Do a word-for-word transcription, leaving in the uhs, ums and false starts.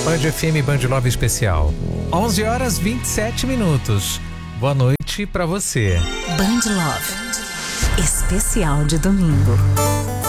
Band F M, Band Love Especial. onze horas e vinte e sete minutos. Boa noite pra você. Band Love Especial de domingo.